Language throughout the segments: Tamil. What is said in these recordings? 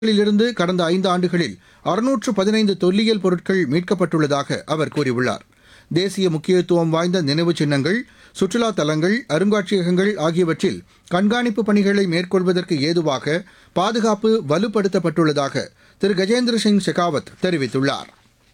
ிலிருந்து கடந்த 5 ஆண்டுகளில் 615 தொல்லியல் பொருட்கள் மீட்கப்பட்டுள்ளதாக அவர் கூறியுள்ளார். தேசிய முக்கியத்துவம் வாய்ந்த நினைவுச் சின்னங்கள், சுற்றுலாத் தலங்கள், அருங்காட்சியகங்கள் ஆகியவற்றில் கண்காணிப்பு பணிகளை மேற்கொள்வதற்கு ஏதுவாக பாதுகாப்பு வலுப்படுத்தப்பட்டுள்ளதாக திரு கஜேந்திர சிங் ஷெகாவத் தெரிவித்துள்ளார்.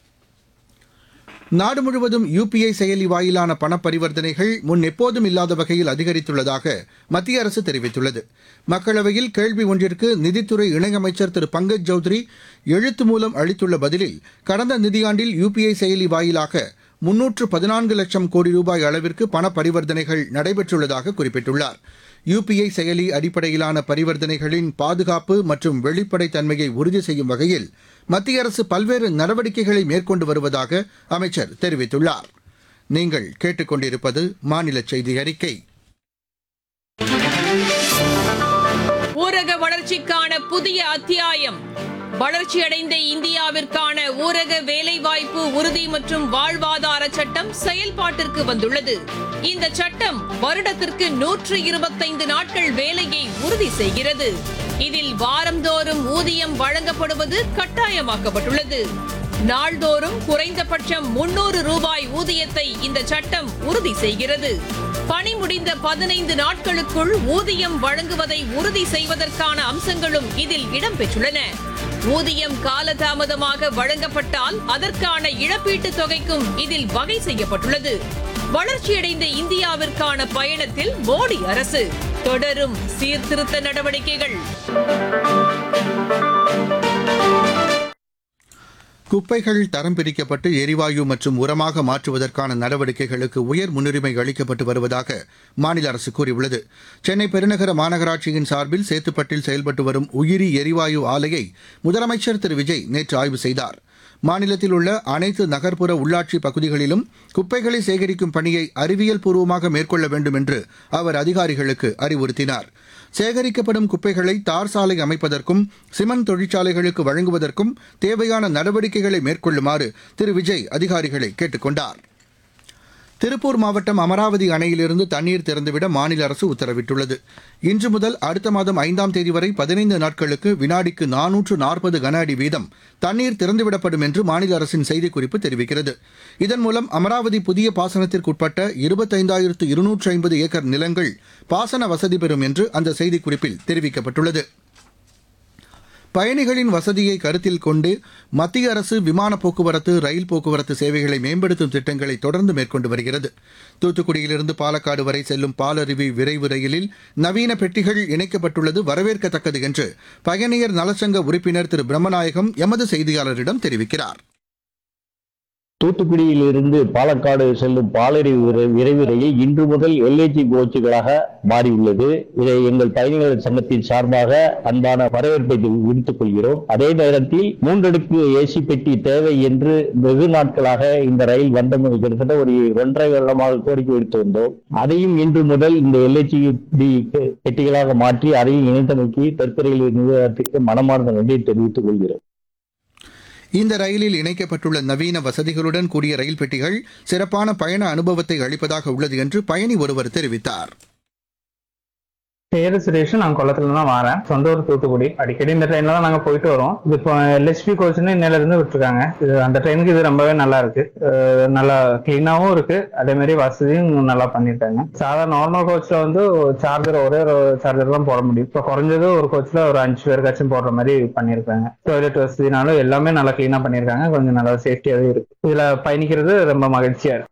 நாடு முழுவதும் UPI செயலி வாயிலான பண பரிவர்த்தனைகள் முன் எப்போதும் இல்லாத வகையில் அதிகரித்துள்ளதாக மத்திய அரசு தெரிவித்துள்ளது. மக்களவையில் கேள்வி ஒன்றிற்கு நிதித்துறை இணையமைச்சர் திரு பங்கஜ் சௌத்ரி எழுத்து மூலம் அளித்துள்ள பதிலில், கடந்த நிதியாண்டில் UPI செயலி வாயிலாக 314 லட்சம் கோடி ரூபாய் அளவிற்கு பண பரிவர்த்தனைகள் நடைபெற்றுள்ளதாக குறிப்பிட்டுள்ளார். UPI செயலி அடிப்படையிலான பரிவர்த்தனைகளின் பாதுகாப்பு மற்றும் வெளிப்படைத்தன்மையை உறுதி செய்யும் வகையில் மத்திய அரசு பல்வேறு நடவடிக்கைகளை மேற்கொண்டு வருவதாக அமைச்சர் தெரிவித்துள்ளார். நீங்கள் கேட்டுக்கொண்டிருப்பது மாநில செய்தி அறிக்கை. ஊரக வளர்ச்சிக்கான புதிய அத்தியாயம். வளர்ச்சியடைந்த இந்தியாவிற்கான ஊரக வேலைவாய்ப்பு உறுதி மற்றும் வாழ்வாதார சட்டம் செயல்பாட்டிற்கு வந்துள்ளது. இந்த சட்டம் வருடத்திற்கு 125 நாட்கள் வேலையை உறுதி செய்கிறது. இதில் வாரந்தோறும் ஊதியம் வழங்கப்படுவது கட்டாயமாக்கப்பட்டுள்ளது. நாள்தோறும் குறைந்தபட்சம் 300 ரூபாய் ஊதியத்தை இந்த சட்டம் உறுதி செய்கிறது. பணி முடிந்த 15 நாட்களுக்குள் ஊதியம் வழங்குவதை உறுதி செய்வதற்கான அம்சங்களும் இதில் இடம்பெற்றுள்ளன. ஊதியம் காலதாமதமாக வழங்கப்பட்டால் அதற்கான இழப்பீட்டுத் தொகைக்கும் இதில் வகை செய்யப்பட்டுள்ளது. வளர்ச்சியடைந்த இந்தியாவிற்கான பயணத்தில் மோடி அரசு தொடரும் சீர்திருத்த நடவடிக்கைகள். குப்பைகள் தரம் பிரிக்கப்பட்டு எரிவாயு மற்றும் உரமாக மாற்றுவதற்கான நடவடிக்கைகளுக்கு உயர் முன்னுரிமை அளிக்கப்பட்டு வருவதாக மாநில அரசு கூறியுள்ளது. சென்னை பெருநகர மாநகராட்சியின் சார்பில் சேத்துப்பட்டில் செயல்பட்டு வரும் உயிரி எரிவாயு ஆலையை முதலமைச்சர் திரு விஜய் நேற்று ஆய்வு செய்தார். மாநிலத்தில் உள்ள அனைத்து நகர்ப்புற உள்ளாட்சி பகுதிகளிலும் குப்பைகளை சேகரிக்கும் பணியை அறிவியல் பூர்வமாக மேற்கொள்ள வேண்டும் என்று அவர் அதிகாரிகளுக்கு அறிவுறுத்தினார். சேகரிக்கப்படும் குப்பைகளை தார் சாலை அமைப்பதற்கும் சிமெண்ட் தொழிற்சாலைகளுக்கு வழங்குவதற்கும் தேவையான நடவடிக்கைகளை மேற்கொள்ளுமாறு திரு விஜய் அதிகாரிகளை கேட்டுக் கொண்டார். திருப்பூர் மாவட்டம் அமராவதி அணையிலிருந்து தண்ணீர் திறந்துவிட மாநில அரசு உத்தரவிட்டுள்ளது. இன்று முதல் அடுத்த மாதம் 5ஆம் தேதி வரை 15 நாட்களுக்கு வினாடிக்கு 440 கன அடி வீதம் தண்ணீர் திறந்துவிடப்படும் என்று மாநில அரசின் செய்திக்குறிப்பு தெரிவிக்கிறது. இதன் மூலம் அமராவதி புதிய பாசனத்திற்குட்பட்ட 25,250 ஏக்கர் நிலங்கள் பாசன வசதி பெறும் என்று அந்த செய்திக்குறிப்பில் தெரிவிக்கப்பட்டுள்ளது. பயணிகளின் வசதியை கருத்தில் கொண்டு மத்திய அரசு விமான போக்குவரத்து, ரயில் போக்குவரத்து சேவைகளை மேம்படுத்தும் திட்டங்களை தொடர்ந்து மேற்கொண்டு வருகிறது. தூத்துக்குடியிலிருந்து பாலக்காடு வரை செல்லும் பாலருவி விரைவு ரயிலில் நவீன பெட்டிகள் இணைக்கப்பட்டுள்ளது வரவேற்கத்தக்கது என்று பயணியர் நலச்சங்க உறுப்பினர் திரு பிரம்மநாயகம் எமது செய்தியாளரிடம் தெரிவிக்கிறார். தூத்துக்குடியில் இருந்து பாலக்காடு செல்லும் பாலருவி விரைவு ரயில் இன்று முதல் LHG கோச்சுகளாக மாறியுள்ளது. இதை எங்கள் பயணிகள் சங்கத்தின் சார்பாக அன்பான வரவேற்பை விடுத்துக் கொள்கிறோம். அதே நேரத்தில் 3 அடுக்கு AC பெட்டி தேவை என்று வெகு நாட்களாக இந்த ரயில் வந்தம் கிட்டத்தட்ட ஒரு 1.5 வருடமாக கோரிக்கை விடுத்து வந்தோம். அதையும் இன்று முதல் இந்த LHG பெட்டிகளாக மாற்றி அதையும் இணைத்தமைக்கு தெற்கு ரயில் நிறுவனத்திற்கு மனமார்ந்த நன்றியை தெரிவித்துக் கொள்கிறோம். இந்த ரயிலில் இணைக்கப்பட்டுள்ள நவீன வசதிகளுடன் கூடிய ரயில் பெட்டிகள் சிறப்பான பயண அனுபவத்தை அளிப்பதாக உள்ளது என்று பயணி ஒருவர் தெரிவித்தார். பேரு சுரேஷ், நான் கொல்லத்துல தான் வரேன். சொந்த ஊர் தூத்துக்குடி. அடிக்கடி இந்த ட்ரெயின்ல தான் நாங்க போயிட்டு வரோம். இது இப்போ LHP கோச்னு இன்னையில இருந்து விட்டுருக்காங்க. இது அந்த ட்ரெயினுக்கு இது ரொம்பவே நல்லா இருக்கு. நல்லா கிளீனாவும் இருக்கு. அதே மாதிரி வசதியும் நல்லா பண்ணிருக்காங்க. சாதாரண நார்மல் கோச்ல வந்து சார்ஜர் ஒரே ஒரு சார்ஜர் தான் போட முடியும். இப்போ குறைஞ்சது ஒரு கோச்ல ஒரு 5 பேருக்காச்சும் போடுற மாதிரி பண்ணிருக்காங்க. டாய்லெட் வசதினாலும் எல்லாமே நல்லா கிளீனா பண்ணிருக்காங்க. கொஞ்சம் நல்லா சேஃப்டியாவே இருக்கு. இதுல பயணிக்கிறது ரொம்ப மகிழ்ச்சியா இருக்கு.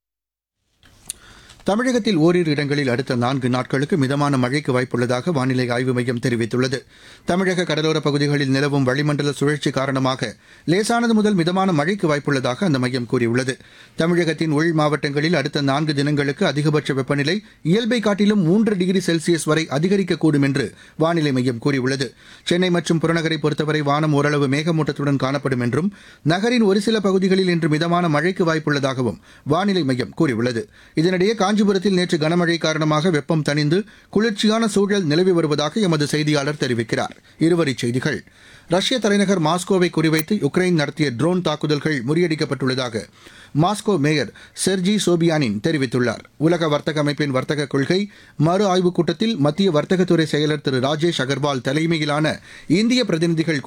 தமிழகத்தில் ஓரிரு இடங்களில் அடுத்த 4 நாட்களுக்கு மிதமான மழைக்கு வாய்ப்புள்ளதாக வானிலை ஆய்வு மையம் தெரிவித்துள்ளது. தமிழக கடலோரப் பகுதிகளில் நிலவும் வளிமண்டல சுழற்சி காரணமாக லேசானது முதல் மிதமான மழைக்கு வாய்ப்புள்ளதாக அந்த மையம் கூறியுள்ளது. தமிழகத்தின் உள் மாவட்டங்களில் அடுத்த 4 தினங்களுக்கு அதிகபட்ச வெப்பநிலை இயல்பை காட்டிலும் 3 டிகிரி செல்சியஸ் வரை அதிகரிக்கக்கூடும் என்று வானிலை மையம் கூறியுள்ளது. சென்னை மற்றும் புறநகரை பொறுத்தவரை வானம் ஓரளவு மேகமூட்டத்துடன் காணப்படும் என்றும் நகரின் ஒரு சில பகுதிகளில் இன்று மிதமான மழைக்கு வாய்ப்புள்ளதாகவும் வானிலை மையம் கூறியுள்ளது. இதனிடையே காஞ்சிபுரத்தில் நேற்று கனமழை காரணமாக வெப்பம் தணிந்து குளிர்ச்சியான சூழல் நிலவி வருவதாக எமது செய்தியாளர் தெரிவிக்கிறார். இருவரிச் செய்திகள். ரஷ்ய தலைநகர் மாஸ்கோவை குறிவைத்து யுக்ரைன் நடத்திய ட்ரோன் தாக்குதல்கள் முறியடிக்கப்பட்டுள்ளதாக மாஸ்கோ மேயர் செர்ஜி சோபியானின் தெரிவித்துள்ளார். உலக வர்த்தக அமைப்பின் வர்த்தக கொள்கை மறு ஆய்வுக் கூட்டத்தில் மத்திய வர்த்தகத்துறை செயலர் திரு ராஜேஷ் அகர்வால் தலைமையிலான இந்திய பிரதிநிதிகள்